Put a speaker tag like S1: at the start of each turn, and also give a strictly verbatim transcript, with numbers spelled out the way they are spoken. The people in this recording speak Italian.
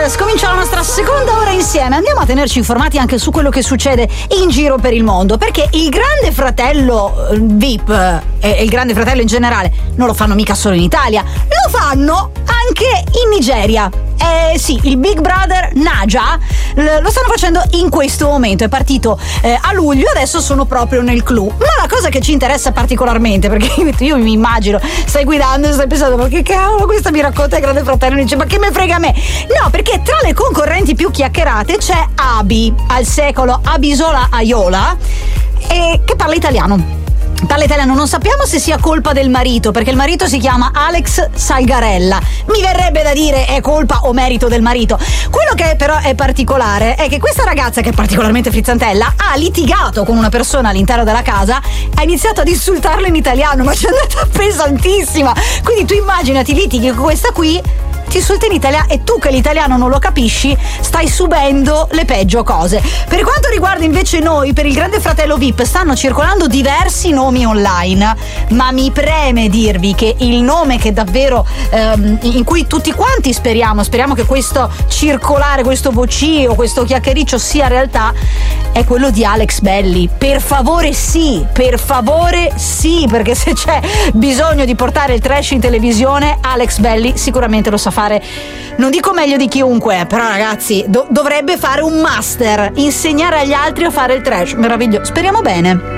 S1: Comincia la nostra seconda ora insieme. Andiamo a tenerci informati anche su quello che succede in giro per il mondo, perché il Grande Fratello V I P e il Grande Fratello in generale non lo fanno mica solo in Italia, lo fanno anche in Nigeria. Eh sì, il Big Brother Naija lo stanno facendo in questo momento, è partito eh, a luglio, adesso sono proprio nel clou. Ma la cosa che ci interessa particolarmente, perché io mi immagino, stai guidando e stai pensando, ma che cavolo, questa mi racconta il Grande Fratello, e dice, ma che me frega a me? No, perché tra le concorrenti più chiacchierate c'è Abi, al secolo Abisola Ayola, eh, che parla italiano. Parla italiano, non sappiamo se sia colpa del marito, perché il marito si chiama Alex Salgarella. Mi verrebbe da dire è colpa o merito del marito. Quello che però è particolare è che questa ragazza, che è particolarmente frizzantella, ha litigato con una persona all'interno della casa, ha iniziato ad insultarlo in italiano, ma c'è andata pesantissima. Quindi tu immaginati, litighi con questa qui, ti insulta in italiano e tu che l'italiano non lo capisci stai subendo le peggio cose. Per quanto riguarda invece noi, per il Grande Fratello V I P stanno circolando diversi nomi online, ma mi preme dirvi che il nome che davvero ehm, in cui tutti quanti speriamo speriamo che questo circolare, questo vocio, questo chiacchiericcio sia realtà, è quello di Alex Belli. Per favore sì, per favore sì, perché se c'è bisogno di portare il trash in televisione, Alex Belli sicuramente lo sa fare, non dico meglio di chiunque, però ragazzi do- dovrebbe fare un master, insegnare agli altri a fare il trash. Meraviglioso, speriamo bene.